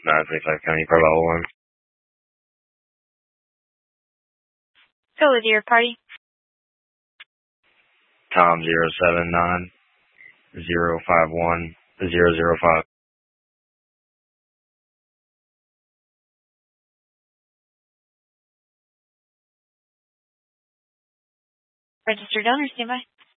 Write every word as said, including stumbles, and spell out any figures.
nine twenty-five County, for level one. Go with your party. Tom zero seven nine zero five one zero zero five. Registered owner, standby.